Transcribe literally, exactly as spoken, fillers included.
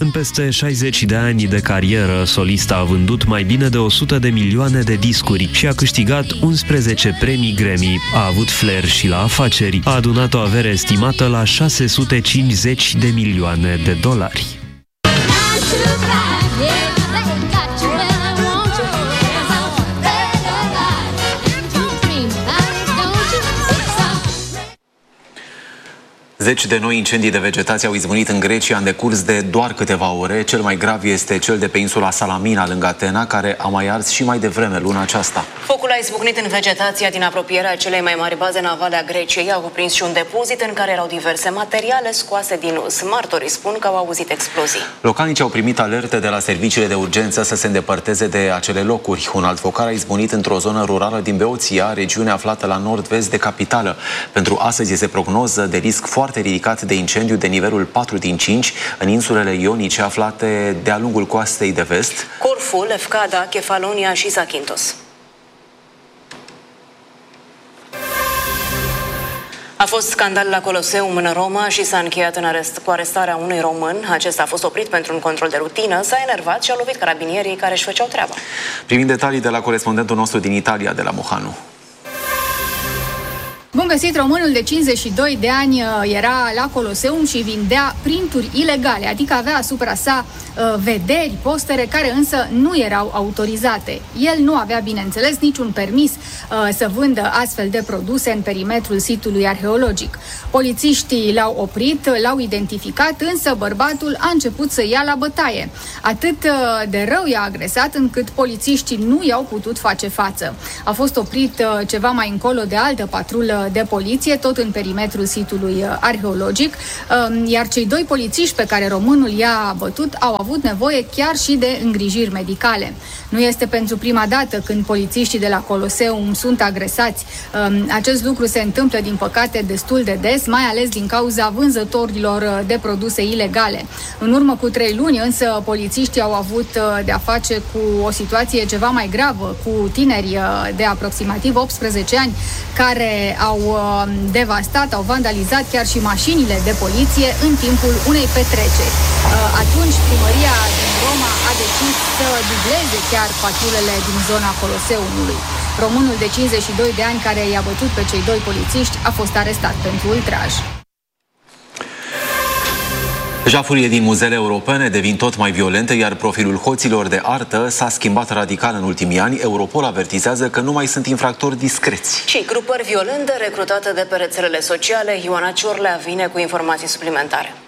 În peste șaizeci de ani de carieră, solista a vândut mai bine de o sută de milioane de discuri și a câștigat unsprezece premii Grammy. A avut flair și la afaceri. A adunat o avere estimată la șase sute cincizeci de milioane de dolari. Zeci de noi incendii de vegetație au izbucnit în Grecia în decurs de doar câteva ore. Cel mai grav este cel de pe insula Salamina, lângă Atena, care a mai ars și mai devreme luna aceasta. Focul a izbucnit în vegetația din apropierea celei mai mari baze navale a Greciei. Au cuprins și un depozit în care erau diverse materiale scoase din us. Martorii spun că au auzit explozii. Localnicii au primit alerte de la serviciile de urgență să se îndepărteze de acele locuri. Un alt focar a izbucnit într-o zonă rurală din Beoția, regiune aflată la nord-vest de capitală. Pentru astăzi este prognoză de risc foarte ridicat de incendiu de nivelul patru din cinci în insulele ionice aflate de-a lungul coastei de vest, Corfu, Lefkada, Kefalonia și Zakynthos. A fost scandal la Coloseum în Roma și s-a încheiat în arest, cu arestarea unui român. Acesta a fost oprit pentru un control de rutină, s-a enervat și a lovit carabinierii care își făceau treaba. Primim detalii de la corespondentul nostru din Italia, de la Mohanu. Bun găsit, românul de cincizeci și doi de ani era la Coloseum și vindea printuri ilegale, adică avea asupra sa uh, vederi, postere, care însă nu erau autorizate. El nu avea, bineînțeles, niciun permis uh, să vândă astfel de produse în perimetrul sitului arheologic. Polițiștii l-au oprit, l-au identificat, însă bărbatul a început să ia la bătaie. Atât uh, de rău i-a agresat încât polițiștii nu i-au putut face față. A fost oprit uh, ceva mai încolo de altă patrulă de poliție, tot în perimetrul sitului arheologic, iar cei doi polițiști pe care românul i-a bătut au avut nevoie chiar și de îngrijiri medicale. Nu este pentru prima dată când polițiștii de la Coloseum sunt agresați. Acest lucru se întâmplă, din păcate, destul de des, mai ales din cauza vânzătorilor de produse ilegale. În urmă cu trei luni, însă, polițiștii au avut de-a face cu o situație ceva mai gravă, cu tineri de aproximativ optsprezece ani care au devastat, au vandalizat chiar și mașinile de poliție în timpul unei petreceri. Atunci, primăria din Roma a decis să dubleze chiar patrulele din zona Coloseumului. Românul de cincizeci și doi de ani care i-a bătut pe cei doi polițiști a fost arestat pentru ultraj. Jafurile din muzeele europene devin tot mai violente, iar profilul hoților de artă s-a schimbat radical în ultimii ani. Europol avertizează că nu mai sunt infractori discreți. Și grupări violente recrutate de pe rețelele sociale. Ioana Ciorlea vine cu informații suplimentare.